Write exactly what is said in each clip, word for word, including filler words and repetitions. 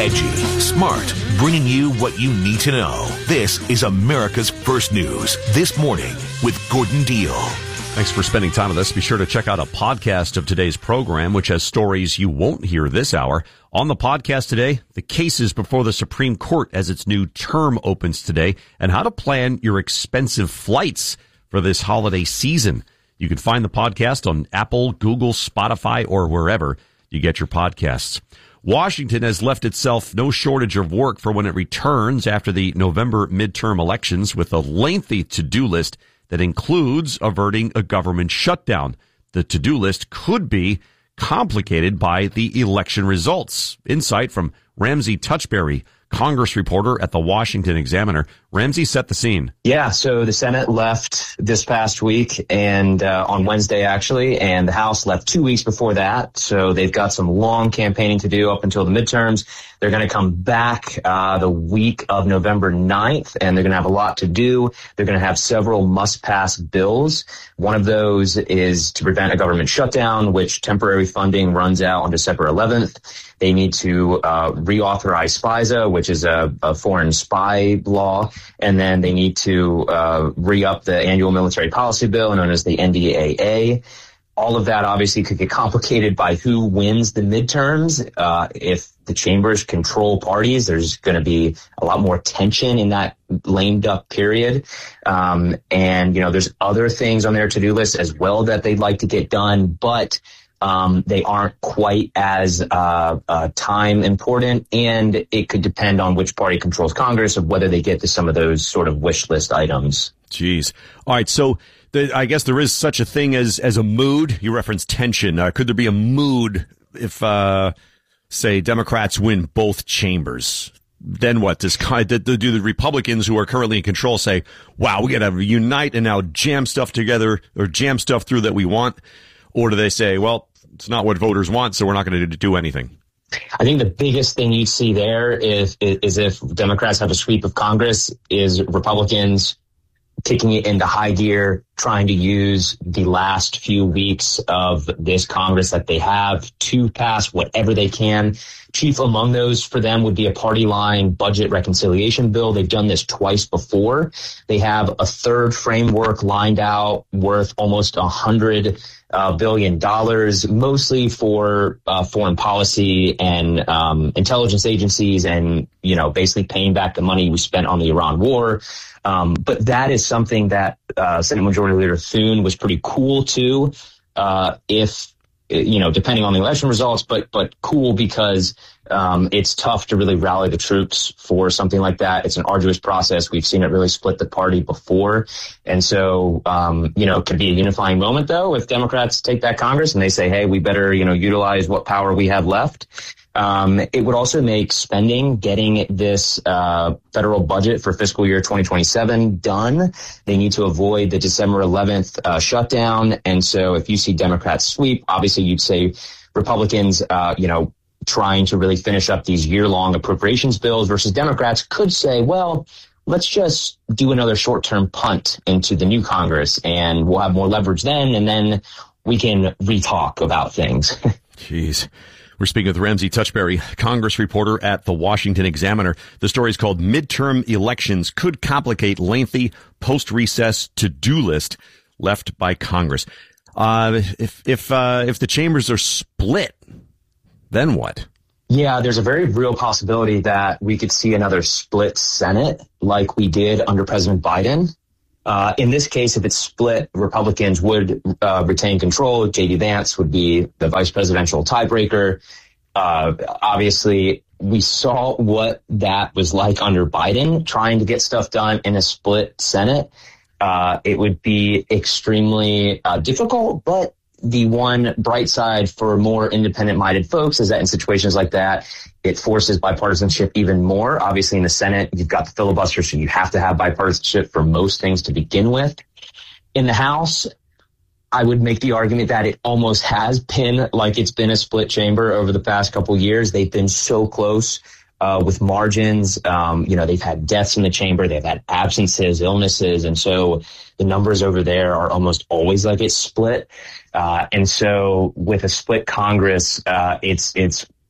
edgy, smart, bringing you what you need to know. This is America's First News This Morning with Gordon Deal. Thanks for spending time with us. Be sure to check out a podcast of today's program, which has stories you won't hear this hour. On the podcast today, the cases before the Supreme Court as its new term opens today, and how to plan your expensive flights for this holiday season. You can find the podcast on Apple, Google, Spotify, or wherever you get your podcasts. Washington has left itself no shortage of work for when it returns after the November midterm elections with a lengthy to-do list that includes averting a government shutdown. The to-do list could be complicated by the election results. Insight from Ramsey Touchberry, Congress reporter at the Washington Examiner. Ramsey, set the scene. Yeah, so the Senate left this past week and uh, on Wednesday, actually, and the House left two weeks before that. So they've got some long campaigning to do up until the midterms. They're going to come back uh, the week of November ninth, and they're going to have a lot to do. They're going to have several must-pass bills. One of those is to prevent a government shutdown, which temporary funding runs out on December eleventh. They need to uh, reauthorize FISA, which is a, a foreign spy law. And then they need to uh, re-up the annual military policy bill known as the N D A A. All of that obviously could get complicated by who wins the midterms. Uh, if the chambers control parties, there's going to be a lot more tension in that lame duck period. Um, and, you know, there's other things on their to-do list as well that they'd like to get done, but Um, they aren't quite as uh, uh, time important, and it could depend on which party controls Congress of whether they get to some of those sort of wish list items. Jeez. All right. So the, I guess there is such a thing as as a mood. You referenced tension. Uh, could there be a mood if, uh, say, Democrats win both chambers? Then what? Does do the Republicans who are currently in control say, "Wow, we got to unite and now jam stuff together or jam stuff through that we want"? Or do they say, well, it's not what voters want, so we're not going to do anything? I think the biggest thing you'd see there is, is if Democrats have a sweep of Congress, is Republicans kicking it into high gear, trying to use the last few weeks of this Congress that they have to pass whatever they can. Chief among those for them would be a party line budget reconciliation bill. They've done this twice before. They have a third framework lined out worth almost a hundred uh, billion dollars, mostly for uh, foreign policy and um, intelligence agencies and, you know, basically paying back the money we spent on the Iran war. Um, but that is something that uh, Senate Majority Leader Thune was pretty cool to, uh, if, you know, depending on the election results, but but cool because um, it's tough to really rally the troops for something like that. It's an arduous process. We've seen it really split the party before. And so, um, you know, it could be a unifying moment, though, if Democrats take back Congress and they say, hey, we better, you know, utilize what power we have left. Um, it would also make spending, getting this uh, federal budget for fiscal year twenty twenty-seven done. They need to avoid the December eleventh uh, shutdown. And so if you see Democrats sweep, obviously you'd say Republicans, uh, you know, trying to really finish up these year-long appropriations bills versus Democrats could say, well, let's just do another short-term punt into the new Congress and we'll have more leverage then. And then we can re-talk about things. Jeez. We're speaking with Ramsey Touchberry, Congress reporter at the Washington Examiner. The story is called Midterm Elections Could Complicate Lengthy Post-Recess To-Do List Left by Congress. Uh, if, if, uh, if the chambers are split, then what? Yeah, there's a very real possibility that we could see another split Senate like we did under President Biden. Uh, in this case, if it's split, Republicans would uh, retain control. J D Vance would be the vice presidential tiebreaker. Uh, obviously, we saw what that was like under Biden, trying to get stuff done in a split Senate. Uh, it would be extremely uh, difficult, but the one bright side for more independent-minded folks is that in situations like that, it forces bipartisanship even more. Obviously, in the Senate, you've got the filibuster, so you have to have bipartisanship for most things to begin with. In the House, I would make the argument that it almost has been like it's been a split chamber over the past couple of years. They've been so close uh, with margins. Um, you know, they've had deaths in the chamber. They've had absences, illnesses. And so the numbers over there are almost always like it's split. Uh, and so with a split Congress, uh, it's, it's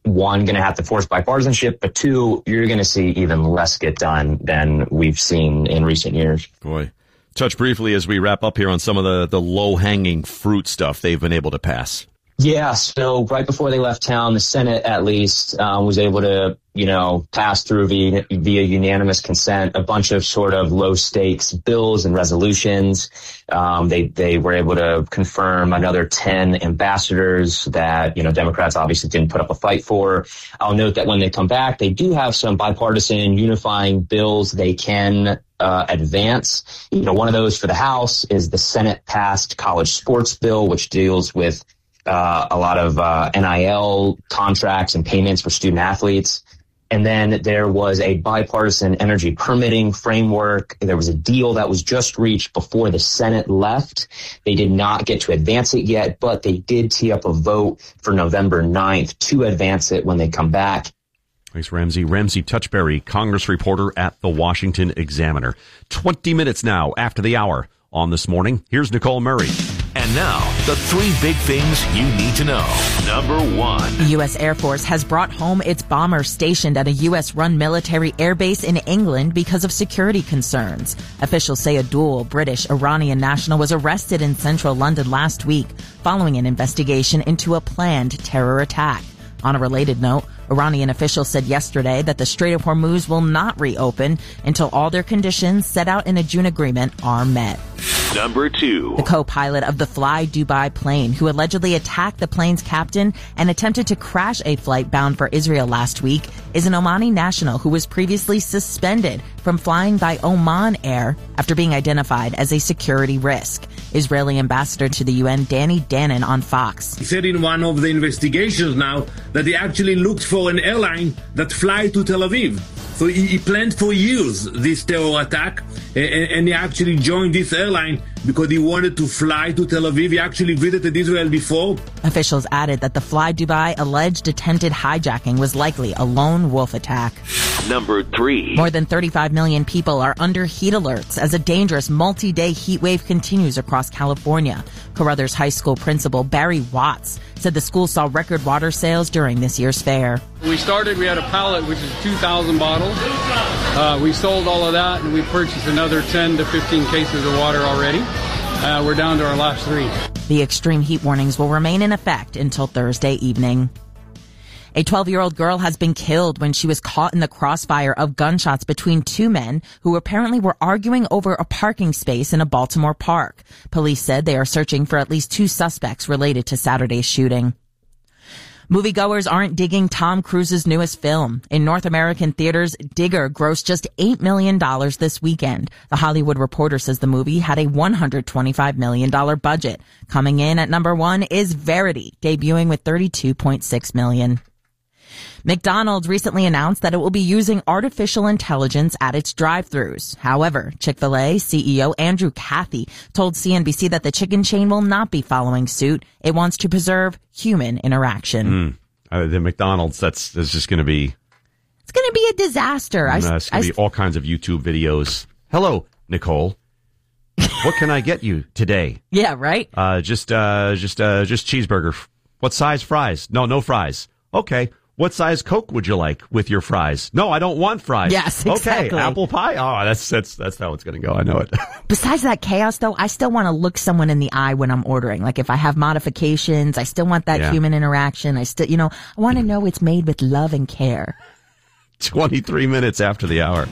one, going to have to force bipartisanship, but two, you're going to see even less get done than we've seen in recent years. Boy. Touch briefly as we wrap up here on some of the, the low-hanging fruit stuff they've been able to pass. Yeah, so right before they left town, the Senate at least um, was able to, you know, pass through via, via unanimous consent a bunch of sort of low-stakes bills and resolutions. Um, they they were able to confirm another ten ambassadors that, you know, Democrats obviously didn't put up a fight for. I'll note that when they come back, they do have some bipartisan unifying bills they can Uh, advance. You know, one of those for the House is the Senate-passed college sports bill, which deals with uh, a lot of uh, N I L contracts and payments for student athletes. And then there was a bipartisan energy permitting framework. There was a deal that was just reached before the Senate left. They did not get to advance it yet, but they did tee up a vote for November ninth to advance it when they come back. Thanks, Ramsey. Ramsey Touchberry, Congress reporter at the Washington Examiner. twenty minutes now after the hour on This Morning. Here's Nicole Murray. And now, the three big things you need to know. Number one. The U S Air Force has brought home its bomber stationed at a U S-run military airbase in England because of security concerns. Officials say a dual British-Iranian national was arrested in central London last week following an investigation into a planned terror attack. On a related note, Iranian officials said yesterday that the Strait of Hormuz will not reopen until all their conditions set out in a June agreement are met. Number two. The co-pilot of the Fly Dubai plane, who allegedly attacked the plane's captain and attempted to crash a flight bound for Israel last week, is an Omani national who was previously suspended from flying by Oman Air after being identified as a security risk. Israeli ambassador to the U N, Danny Danon, on Fox. He said in one of the investigations now that he actually looked for an airline that fly to Tel Aviv. So he, he planned for years this terror attack, and, and he actually joined this airline because he wanted to fly to Tel Aviv. He actually visited Israel before. Officials added that the Fly Dubai alleged attempted hijacking was likely a lone wolf attack. Number three. More than thirty-five million people are under heat alerts as a dangerous multi-day heat wave continues across California. Carruthers High School principal Barry Watts said the school saw record water sales during this year's fair. We started, we had a pallet, which is two thousand bottles. Uh, we sold all of that, and we purchased another ten to fifteen cases of water already. Uh, we're down to our last three. The extreme heat warnings will remain in effect until Thursday evening. A twelve-year-old girl has been killed when she was caught in the crossfire of gunshots between two men who apparently were arguing over a parking space in a Baltimore park. Police said they are searching for at least two suspects related to Saturday's shooting. Moviegoers aren't digging Tom Cruise's newest film. In North American theaters, Digger grossed just eight million dollars this weekend. The Hollywood Reporter says the movie had a one hundred twenty-five million dollars budget. Coming in at number one is Verity, debuting with thirty-two point six million dollars. McDonald's recently announced that it will be using artificial intelligence at its drive-thrus. However, Chick-fil-A C E O Andrew Cathy told C N B C that the chicken chain will not be following suit. It wants to preserve human interaction. Mm. Uh, the McDonald's, that's, that's just going to be... It's going to be a disaster. Uh, I, it's going to be all kinds of YouTube videos. Hello, Nicole. What can I get you today? Yeah, right? Uh, just, uh, just, uh, just cheeseburger. What size fries? No, no fries. Okay. What size Coke would you like with your fries? No, I don't want fries. Yes, exactly. Okay, apple pie? Oh, that's that's that's how it's going to go. I know it. Besides that chaos, though, I still want to look someone in the eye when I'm ordering. Like if I have modifications, I still want that Yeah. human interaction. I still, you know, I want to know it's made with love and care. twenty-three minutes after the hour.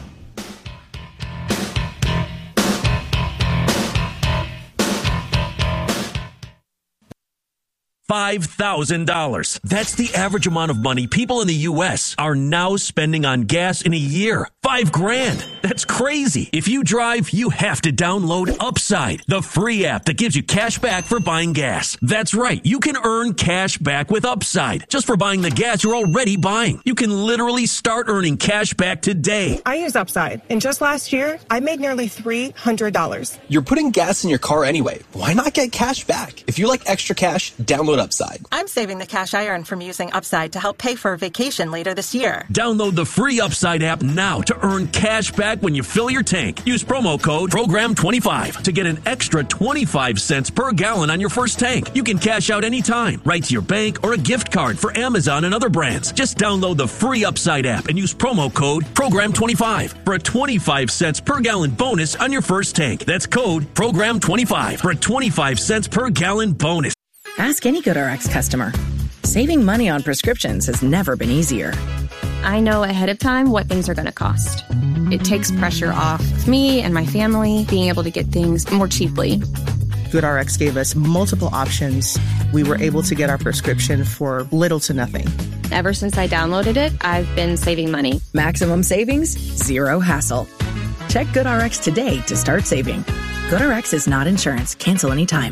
five thousand dollars. That's the average amount of money people in the U S are now spending on gas in a year. Five grand. That's crazy. If you drive, you have to download Upside, the free app that gives you cash back for buying gas. That's right. You can earn cash back with Upside just for buying the gas you're already buying. You can literally start earning cash back today. I use Upside, and just last year, I made nearly three hundred dollars. You're putting gas in your car anyway. Why not get cash back? If you like extra cash, download Upside. I'm saving the cash I earned from using Upside to help pay for a vacation later this year. Download the free Upside app now to earn cash back when you fill your tank. Use promo code program twenty-five to get an extra twenty-five cents per gallon on your first tank. You can cash out anytime, right to your bank or a gift card for Amazon and other brands. Just download the free Upside app and use promo code program twenty-five for a twenty-five cents per gallon bonus on your first tank. That's code program twenty-five for a twenty-five cents per gallon bonus. Ask any GoodRx customer. Saving money on prescriptions has never been easier. I know ahead of time what things are going to cost. It takes pressure off of me and my family being able to get things more cheaply. GoodRx gave us multiple options. We were able to get our prescription for little to nothing. Ever since I downloaded it, I've been saving money. Maximum savings, zero hassle. Check GoodRx today to start saving. GoodRx is not insurance. Cancel anytime.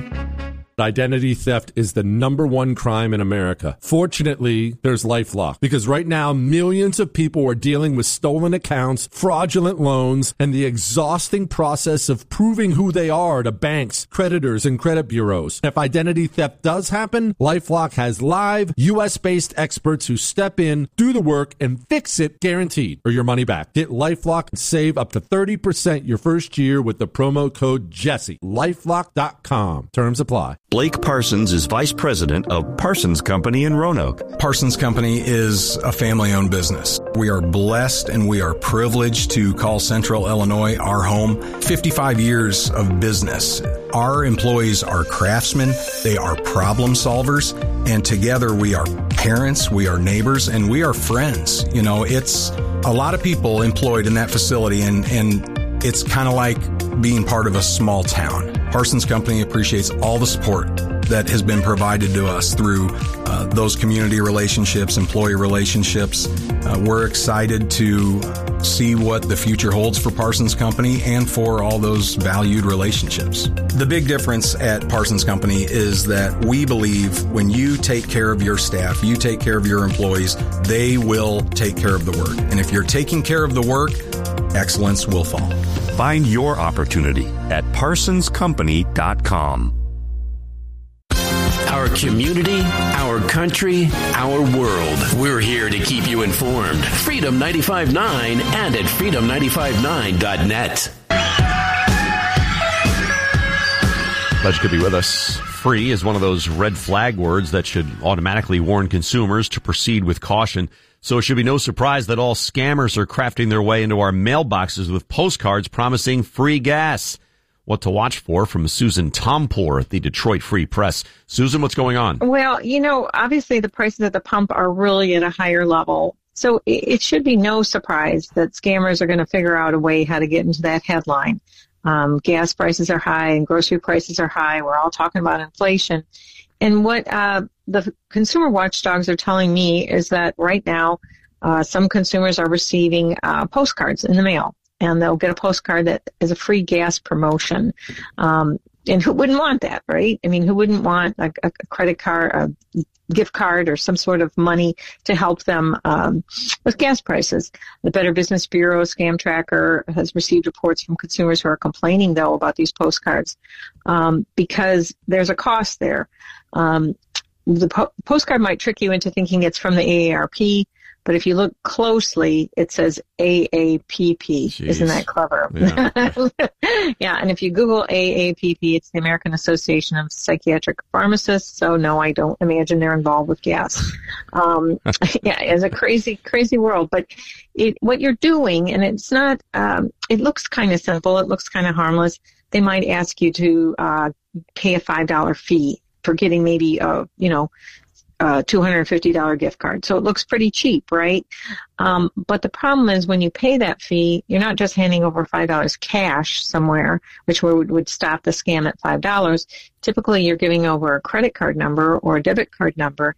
Identity theft is the number one crime in America. Fortunately, there's LifeLock, because right now millions of people are dealing with stolen accounts, fraudulent loans, and the exhausting process of proving who they are to banks, creditors, and credit bureaus. If identity theft does happen, LifeLock has live U S-based experts who step in, do the work, and fix it guaranteed, or your money back. Get LifeLock and save up to thirty percent your first year with the promo code Jesse. LifeLock dot com. Terms apply. Blake Parsons is vice president of Parsons Company in Roanoke. Parsons Company is a family-owned business. We are blessed and we are privileged to call Central Illinois our home. fifty-five years of business. Our employees are craftsmen. They are problem solvers. And together we are parents, we are neighbors, and we are friends. You know, it's a lot of people employed in that facility, and, and it's kind of like being part of a small town. Parsons Company appreciates all the support that has been provided to us through uh, those community relationships, employee relationships. Uh, we're excited to see what the future holds for Parsons Company and for all those valued relationships. The big difference at Parsons Company is that we believe when you take care of your staff, you take care of your employees, they will take care of the work. And if you're taking care of the work, excellence will follow. Find your opportunity at parsons company dot com. Our community, our country, our world. We're here to keep you informed. Freedom ninety-five point nine and at freedom ninety-five point nine dot net. Glad you could be with us. Free is one of those red flag words that should automatically warn consumers to proceed with caution. So it should be no surprise that all scammers are crafting their way into our mailboxes with postcards promising free gas. What to watch for from Susan Tompor at the Detroit Free Press. Susan, what's going on? Well, you know, obviously the prices at the pump are really at a higher level. So it should be no surprise that scammers are going to figure out a way how to get into that headline. Um, gas prices are high and grocery prices are high. We're all talking about inflation. And what uh, the consumer watchdogs are telling me is that right now uh, some consumers are receiving uh, postcards in the mail. And they'll get a postcard that is a free gas promotion. Um, and who wouldn't want that, right? I mean, who wouldn't want a, a credit card, a gift card, or some sort of money to help them um, with gas prices? The Better Business Bureau Scam Tracker has received reports from consumers who are complaining, though, about these postcards um, because there's a cost there. Um, the po- postcard might trick you into thinking it's from the A A R P. But if you look closely, it says A A P P. Jeez. Isn't that clever? Yeah. Yeah, and if you Google A A P P, it's the American Association of Psychiatric Pharmacists. So, no, I don't imagine they're involved with gas. Um, yeah, it's a crazy, crazy world. But it, what you're doing, and it's not, um, it looks kind of simple. It looks kind of harmless. They might ask you to uh, pay a five dollar fee for getting maybe, uh, you know, Uh, two hundred fifty dollars gift card. So it looks pretty cheap, right? Um, but the problem is when you pay that fee, you're not just handing over five dollars cash somewhere, which would, would stop the scam at five dollars. Typically, you're giving over a credit card number or a debit card number